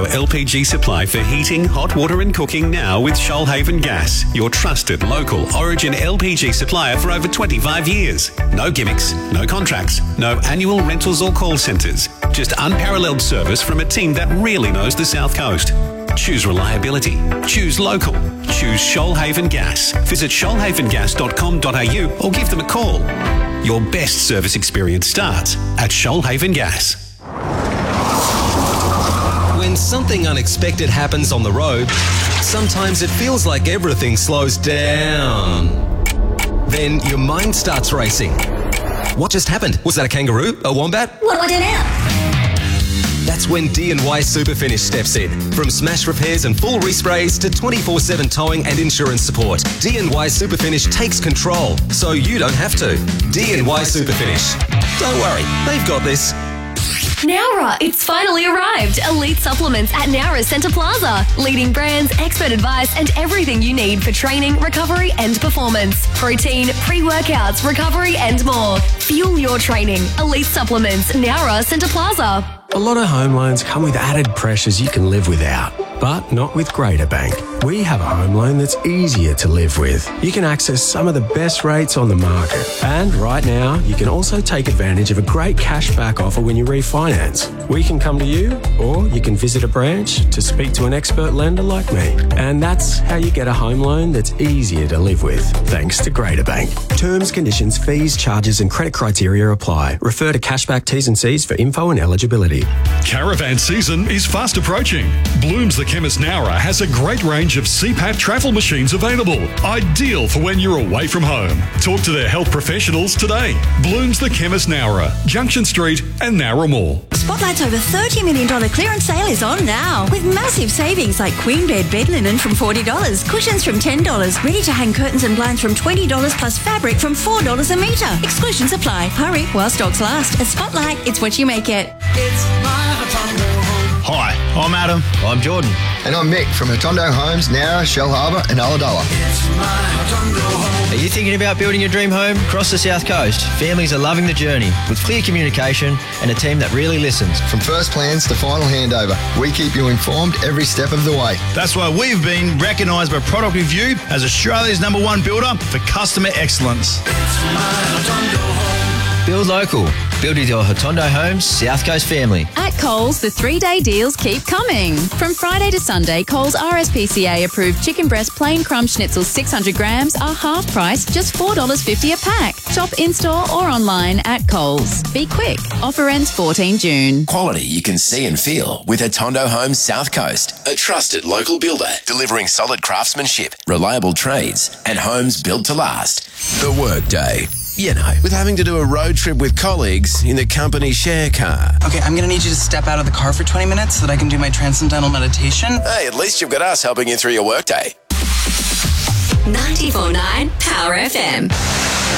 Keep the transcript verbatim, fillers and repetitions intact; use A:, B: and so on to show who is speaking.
A: your L P G supply for heating, hot water and cooking now with Shoalhaven Gas, your trusted local Origin L P G supplier for over twenty-five years. No gimmicks, no contracts, no annual rentals or call centres. Just unparalleled service from a team that really knows the South Coast. Choose reliability. Choose local. Choose Shoalhaven Gas. Visit shoalhaven gas dot com dot a u or give them a call. Your best service experience starts at Shoalhaven Gas.
B: When something unexpected happens on the road, sometimes it feels like everything slows down. Then your mind starts racing. What just happened? Was that a kangaroo? A wombat?
C: What do I do now?
B: That's when D and Y Superfinish steps in. From smash repairs and full resprays to twenty-four seven towing and insurance support, D and Y Superfinish takes control so you don't have to. D and Y Superfinish. Don't worry, they've got this.
D: Nowra, it's finally arrived. Elite supplements at Nowra Centre Plaza. Leading brands, expert advice, and everything you need for training, recovery, and performance. Protein, pre-workouts, recovery, and more. Fuel your training. Elite supplements, Nowra Centre Plaza.
E: A lot of home loans come with added pressures you can live without, but not with Greater Bank. We have a home loan that's easier to live with. You can access some of the best rates on the market. And right now, you can also take advantage of a great cashback offer when you refinance. We can come to you, or you can visit a branch to speak to an expert lender like me. And that's how you get a home loan that's easier to live with, thanks to Greater Bank. Terms, conditions, fees, charges and credit criteria apply. Refer to Cashback T's and C's for info and eligibility.
F: Caravan season is fast approaching. Blooms the Chemist Nowra has a great range of C PAP travel machines available, ideal for when you're away from home. Talk to their health professionals today. Blooms the Chemist Nowra, Junction Street and Nowra Mall.
C: Spotlight's over thirty million dollars clearance sale is on now, with massive savings like queen bed bed linen from forty dollars, cushions from ten dollars, ready-to-hang curtains and blinds from twenty dollars plus fabric from four dollars a metre. Exclusions apply. Hurry while stocks last. At Spotlight, it's what you make it.
G: It's my Hotondo home.
H: Hi, I'm Adam.
I: I'm Jordan.
J: And I'm Mick from Hotondo Homes, Nowra, Shell Harbour and Ulladulla.
G: It's my Hotondo home.
I: Are you thinking about building your dream home across the South Coast? Families are loving the journey with clear communication and a team that really listens.
J: From first plans to final handover, we keep you informed every step of the way.
H: That's why we've been recognised by Product Review as Australia's number one builder for customer excellence.
G: It's my Hotondo home.
I: Build local. Build with your Hotondo Homes South Coast family.
K: At Coles, the three-day deals keep coming. From Friday to Sunday, Coles R S P C A-approved chicken breast plain crumb schnitzel six hundred grams are half price, just four dollars fifty a pack. Shop in-store or online at Coles. Be quick. Offer ends fourteenth of June.
L: Quality you can see and feel with Hotondo Homes South Coast. A trusted local builder delivering solid craftsmanship, reliable trades and homes built to last. The Workday. You know, with having to do a road trip with colleagues in the company share car.
M: Okay, I'm going to need you to step out of the car for twenty minutes so that I can do my transcendental meditation.
L: Hey, at least you've got us helping you through your workday.
D: ninety-four point nine Power F M.